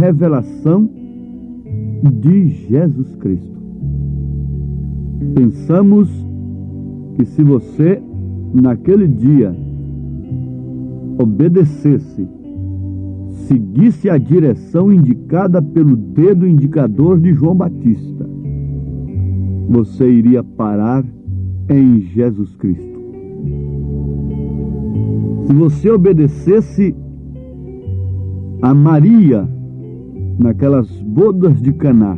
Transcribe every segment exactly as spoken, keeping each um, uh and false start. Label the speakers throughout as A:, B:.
A: revelação de Jesus Cristo. Pensamos que se você, naquele dia, obedecesse, seguisse a direção indicada pelo dedo indicador de João Batista, você iria parar em Jesus Cristo. Se você obedecesse a Maria naquelas bodas de Caná,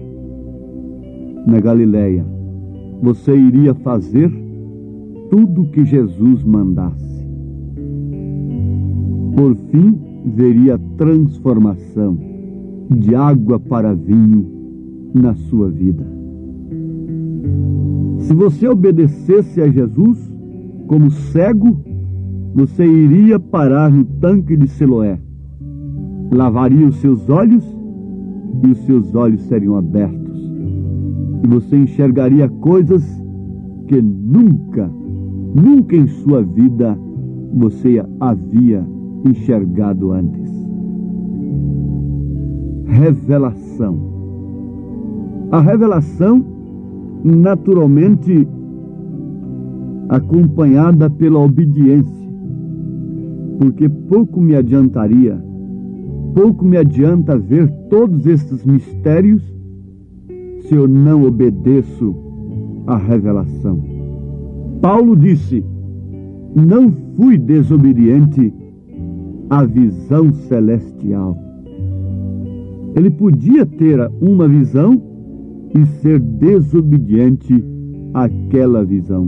A: na Galileia, você iria fazer tudo o que Jesus mandasse. Por fim, veria transformação de água para vinho na sua vida. Se você obedecesse a Jesus como cego, você iria parar no tanque de Siloé, lavaria os seus olhos e os seus olhos seriam abertos, e você enxergaria coisas que nunca, nunca em sua vida você havia enxergado antes. Revelação. A revelação, naturalmente, acompanhada pela obediência, porque pouco me adiantaria, pouco me adianta ver todos estes mistérios se eu não obedeço à revelação. Paulo disse: não fui desobediente à visão celestial. Ele podia ter uma visão e ser desobediente àquela visão.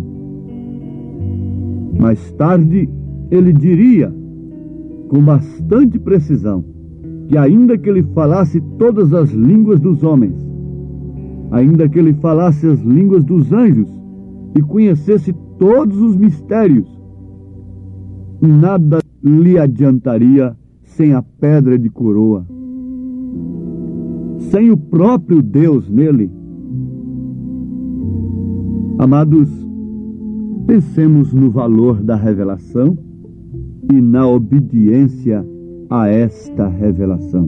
A: Mais tarde, ele diria, com bastante precisão, que ainda que ele falasse todas as línguas dos homens, ainda que ele falasse as línguas dos anjos e conhecesse todos os mistérios, nada lhe adiantaria sem a pedra de coroa, sem o próprio Deus nele. Amados, pensemos no valor da revelação e na obediência a esta revelação.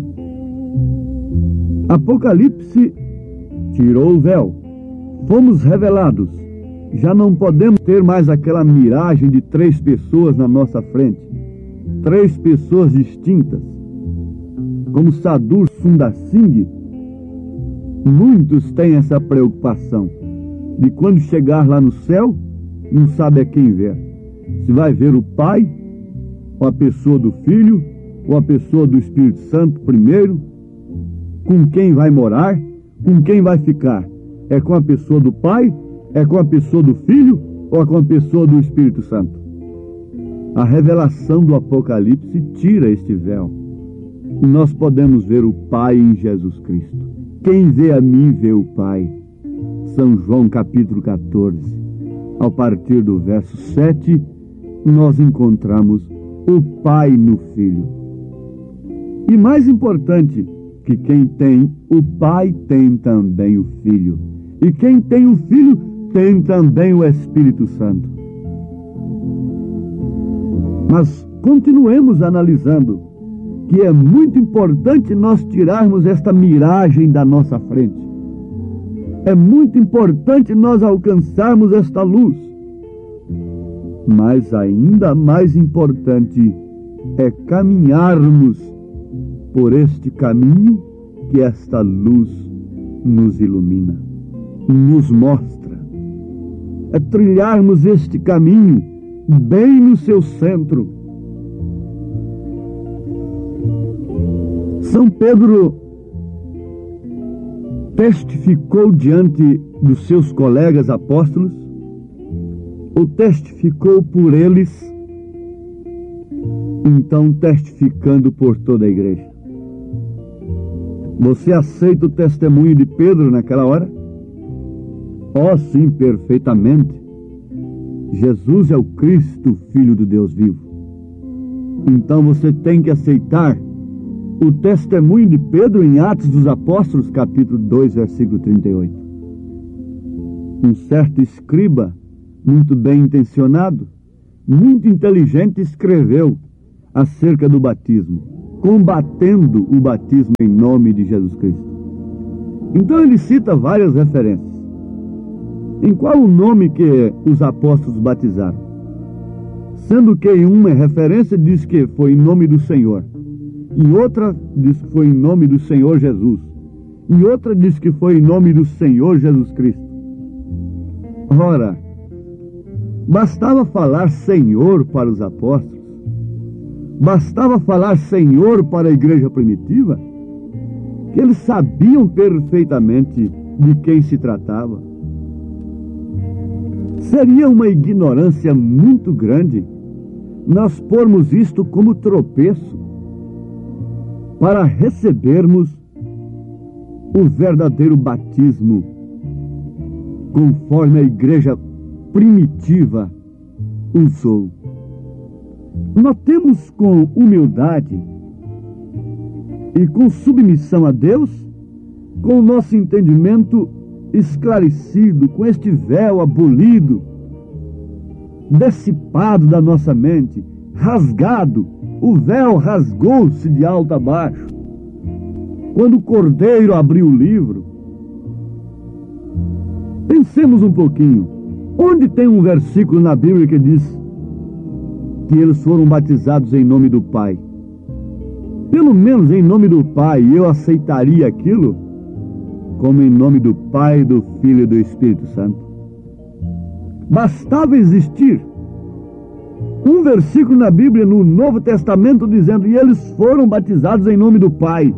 A: Apocalipse tirou o véu. Fomos revelados. Já não podemos ter mais aquela miragem de três pessoas na nossa frente. Três pessoas distintas. Como Sadur Sundar Singh, muitos têm essa preocupação de quando chegar lá no céu, não sabe a quem ver. Se vai ver o Pai, ou a pessoa do Filho, ou a pessoa do Espírito Santo primeiro, com quem vai morar, com quem vai ficar. É com a pessoa do Pai, é com a pessoa do Filho, ou é com a pessoa do Espírito Santo? A revelação do Apocalipse tira este véu. E nós podemos ver o Pai em Jesus Cristo. Quem vê a mim, vê o Pai. São João capítulo quatorze. Ao partir do verso sete, nós encontramos o Pai no Filho. E mais importante, que quem tem o Pai tem também o Filho. E quem tem o Filho tem também o Espírito Santo. Mas continuemos analisando que é muito importante nós tirarmos esta miragem da nossa frente. É muito importante nós alcançarmos esta luz. Mas ainda mais importante é caminharmos por este caminho que esta luz nos ilumina, nos mostra. É trilharmos este caminho bem no seu centro. São Pedro testificou diante dos seus colegas apóstolos, ou testificou por eles, então testificando por toda a igreja. Você aceita o testemunho de Pedro naquela hora? Oh, sim, perfeitamente. Jesus é o Cristo, Filho do Deus vivo. Então você tem que aceitar o testemunho de Pedro em Atos dos Apóstolos, capítulo dois, versículo trinta e oito. Um certo escriba, muito bem intencionado, muito inteligente, escreveu acerca do batismo. combatendo o batismo em nome de Jesus Cristo. Então ele cita várias referências. Em qual o nome que os apóstolos batizaram? Sendo que em uma referência diz que foi em nome do Senhor, em outra diz que foi em nome do Senhor Jesus, em outra diz que foi em nome do Senhor Jesus Cristo. Ora, bastava falar Senhor para os apóstolos? Bastava falar Senhor para a igreja primitiva? Que eles sabiam perfeitamente de quem se tratava. Seria uma ignorância muito grande nós pormos isto como tropeço para recebermos o verdadeiro batismo, conforme a igreja primitiva usou. Notemos com humildade e com submissão a Deus, com o nosso entendimento esclarecido, com este véu abolido, dissipado da nossa mente, rasgado, o véu rasgou-se de alto a baixo. Quando o Cordeiro abriu o livro, pensemos um pouquinho, onde tem um versículo na Bíblia que diz que eles foram batizados em nome do Pai? Pelo menos em nome do Pai, eu aceitaria aquilo como em nome do Pai, do Filho e do Espírito Santo. Bastava existir um versículo na Bíblia, no Novo Testamento, dizendo: e eles foram batizados em nome do Pai.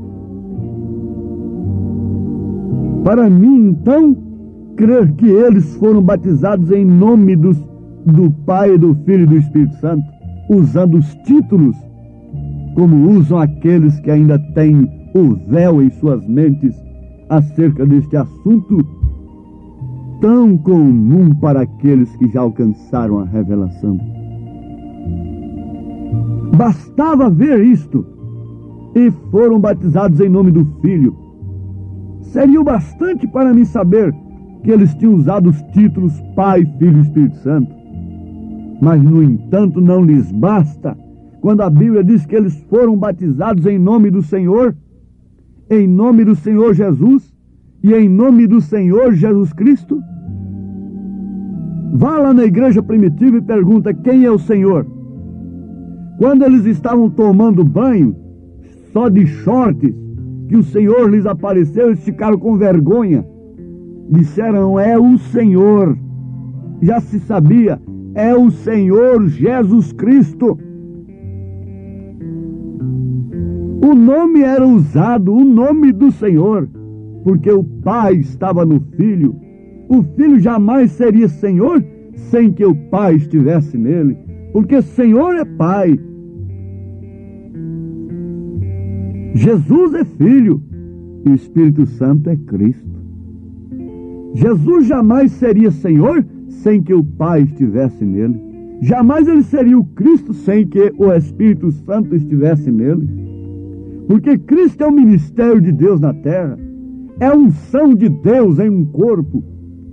A: Para mim, então, crer que eles foram batizados em nome dos, do Pai, do Filho e do Espírito Santo, usando os títulos como usam aqueles que ainda têm o véu em suas mentes acerca deste assunto tão comum para aqueles que já alcançaram a revelação. Bastava ver isto, e foram batizados em nome do Filho. Seria o bastante para mim saber que eles tinham usado os títulos Pai, Filho e Espírito Santo. Mas, no entanto, não lhes basta quando a Bíblia diz que eles foram batizados em nome do Senhor, em nome do Senhor Jesus e em nome do Senhor Jesus Cristo. Vá lá na igreja primitiva e pergunta: quem é o Senhor? Quando eles estavam tomando banho, só de shorts, que o Senhor lhes apareceu, eles ficaram com vergonha. Disseram: é o Senhor. Já se sabia, é o Senhor Jesus Cristo. O nome era usado, o nome do Senhor, porque o Pai estava no Filho. O Filho jamais seria Senhor sem que o Pai estivesse nele, porque Senhor é Pai. Jesus é Filho e o Espírito Santo é Cristo. Jesus jamais seria Senhor sem que o Pai estivesse nele. Jamais ele seria o Cristo sem que o Espírito Santo estivesse nele. Porque Cristo é o ministério de Deus na terra, é a unção de Deus em um corpo.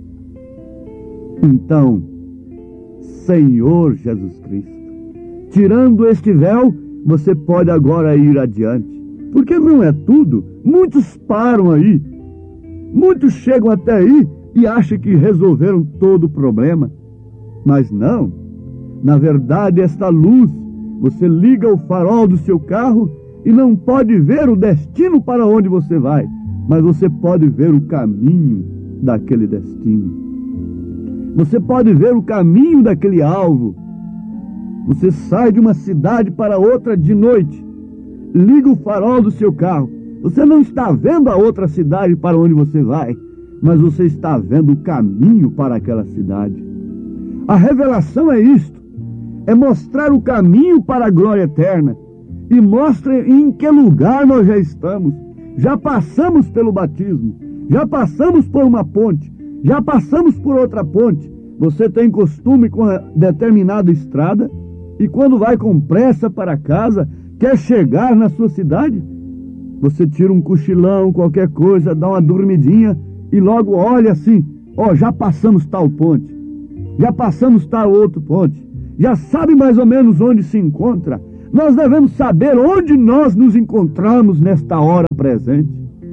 A: Então, Senhor Jesus Cristo, tirando este véu, você pode agora ir adiante. Porque não é tudo. Muitos param aí. Muitos chegam até aí e acham que resolveram todo o problema. Mas não. Na verdade, esta luz, você liga o farol do seu carro e não pode ver o destino para onde você vai, mas você pode ver o caminho daquele destino. Você pode ver o caminho daquele alvo. Você sai de uma cidade para outra de noite, liga o farol do seu carro. Você não está vendo a outra cidade para onde você vai, mas você está vendo o caminho para aquela cidade. A revelação é isto, é mostrar o caminho para a glória eterna. E mostra em que lugar nós já estamos. Já passamos pelo batismo, já passamos por uma ponte, já passamos por outra ponte. Você tem costume com a determinada estrada e quando vai com pressa para casa, quer chegar na sua cidade, você tira um cochilão, qualquer coisa, dá uma dormidinha e logo olha assim: ó, já passamos tal ponte, já passamos tal outro ponte, já sabe mais ou menos onde se encontra. Nós devemos saber onde nós nos encontramos nesta hora presente.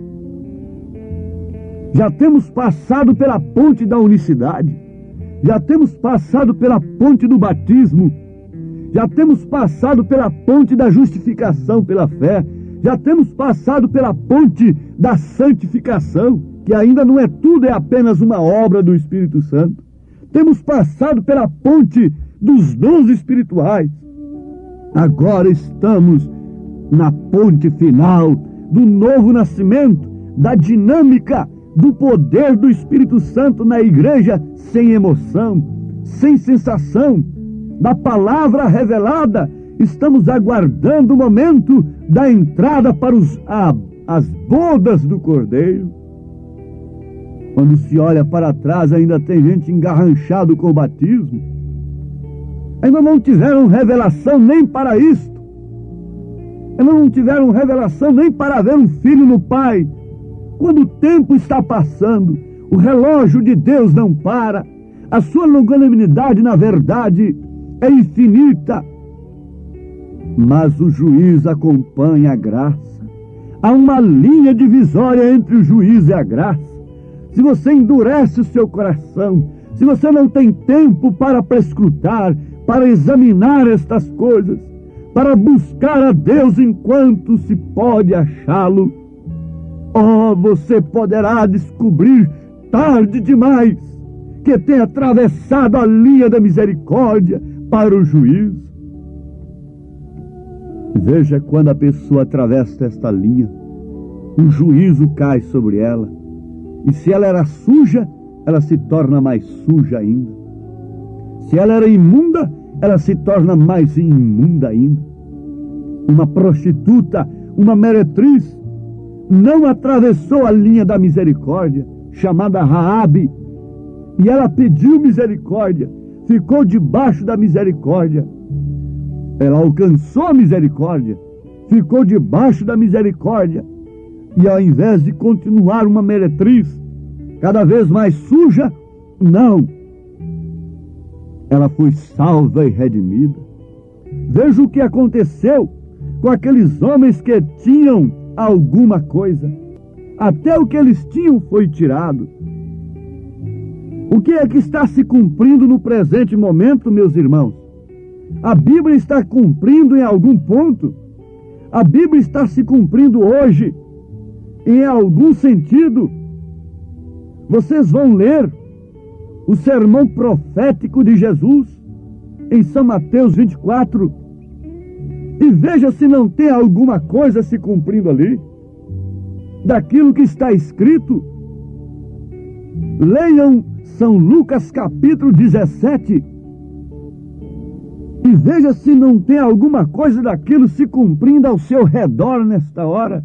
A: Já temos passado pela ponte da unicidade, já temos passado pela ponte do batismo, já temos passado pela ponte da justificação pela fé, já temos passado pela ponte da santificação, que ainda não é tudo, é apenas uma obra do Espírito Santo. Temos passado pela ponte dos dons espirituais. Agora estamos na ponte final do novo nascimento, da dinâmica, do poder do Espírito Santo na igreja, sem emoção, sem sensação, da palavra revelada. Estamos aguardando o momento da entrada para os, a, as bodas do Cordeiro. Quando se olha para trás, ainda tem gente engarranchado com o batismo. Ainda não tiveram revelação nem para isto. Ainda não tiveram revelação nem para ver um filho no Pai. Quando o tempo está passando, o relógio de Deus não para. A sua longanimidade, na verdade, é infinita. Mas o juiz acompanha a graça. Há uma linha divisória entre o juiz e a graça. Se você endurece o seu coração, se você não tem tempo para prescrutar, para examinar estas coisas, para buscar a Deus enquanto se pode achá-lo, oh, você poderá descobrir tarde demais que tem atravessado a linha da misericórdia para o juízo. Veja, quando a pessoa atravessa esta linha, o juízo cai sobre ela. E se ela era suja, ela se torna mais suja ainda. Se ela era imunda, ela se torna mais imunda ainda. Uma prostituta, uma meretriz, não atravessou a linha da misericórdia, chamada Raabe, e ela pediu misericórdia, ficou debaixo da misericórdia. Ela alcançou a misericórdia, ficou debaixo da misericórdia, e ao invés de continuar uma meretriz, cada vez mais suja, não. Ela foi salva e redimida. Veja o que aconteceu com aqueles homens que tinham alguma coisa. Até o que eles tinham foi tirado. O que é que está se cumprindo no presente momento, meus irmãos? A Bíblia está cumprindo em algum ponto. A Bíblia está se cumprindo hoje em algum sentido. Vocês vão ler o sermão profético de Jesus em São Mateus vinte e quatro e veja se não tem alguma coisa se cumprindo ali daquilo que está escrito. Leiam São Lucas capítulo dezessete e veja se não tem alguma coisa daquilo se cumprindo ao seu redor nesta hora,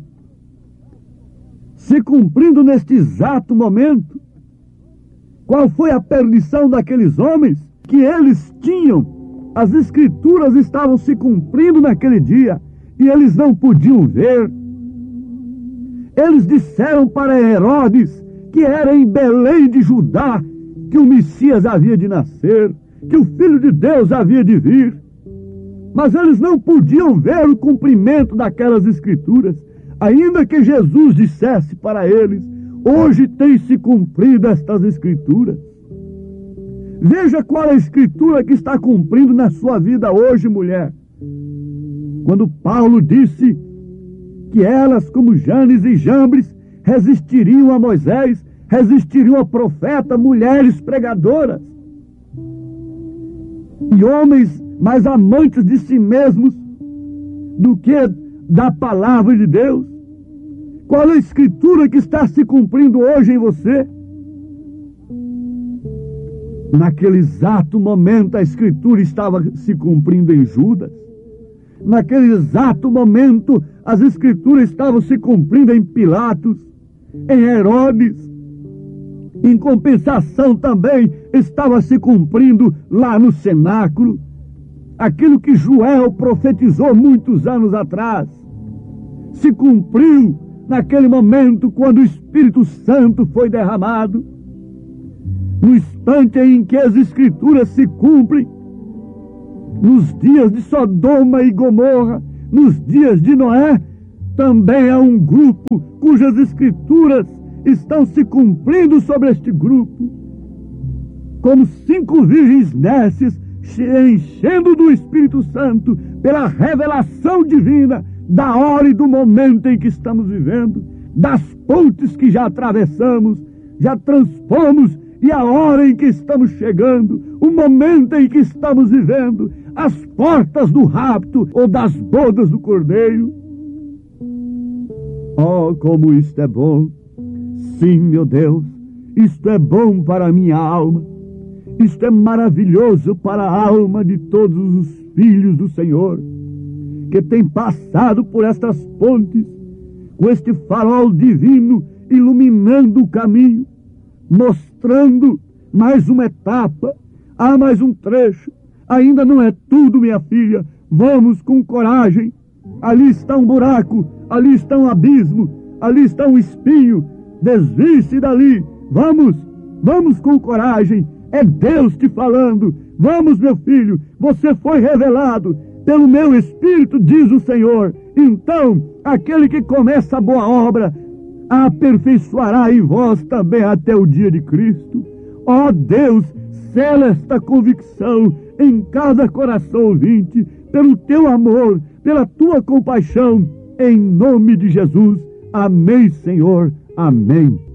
A: se cumprindo neste exato momento. Qual foi a perdição daqueles homens? Que eles tinham, as escrituras estavam se cumprindo naquele dia e eles não podiam ver. Eles disseram para Herodes que era em Belém de Judá que o Messias havia de nascer, que o Filho de Deus havia de vir. Mas eles não podiam ver o cumprimento daquelas escrituras, ainda que Jesus dissesse para eles: hoje tem se cumprido estas escrituras. Veja qual é a escritura que está cumprindo na sua vida hoje, mulher. Quando Paulo disse que elas, como Janes e Jambres, resistiriam a Moisés, resistiriam a profeta, mulheres pregadoras. E homens mais amantes de si mesmos do que da palavra de Deus. Qual é a escritura que está se cumprindo hoje em você? Naquele exato momento a escritura estava se cumprindo em Judas. Naquele exato momento as escrituras estavam se cumprindo em Pilatos, em Herodes. Em compensação também estava se cumprindo lá no cenáculo aquilo que Joel profetizou muitos anos atrás. Se cumpriu naquele momento quando o Espírito Santo foi derramado. No instante em que as escrituras se cumprem, nos dias de Sodoma e Gomorra, nos dias de Noé, também há um grupo cujas escrituras estão se cumprindo sobre este grupo, como cinco virgens nécias, enchendo do Espírito Santo pela revelação divina da hora e do momento em que estamos vivendo, das pontes que já atravessamos, já transpomos, e a hora em que estamos chegando, o momento em que estamos vivendo, as portas do rapto ou das bodas do Cordeiro. Oh, como isto é bom! Sim, meu Deus, isto é bom para a minha alma. Isto é maravilhoso para a alma de todos os filhos do Senhor, que tem passado por estas pontes, com este farol divino iluminando o caminho, mostrando mais uma etapa, há mais um trecho, ainda não é tudo, minha filha, vamos com coragem, ali está um buraco, ali está um abismo, ali está um espinho, desvie-se dali, vamos, vamos com coragem, é Deus te falando, vamos, meu filho, você foi revelado pelo meu Espírito, diz o Senhor, então, aquele que começa a boa obra, a aperfeiçoará em vós também até o dia de Cristo. Ó Deus, sela esta convicção em cada coração ouvinte, pelo teu amor, pela tua compaixão, em nome de Jesus. Amém, Senhor. Amém.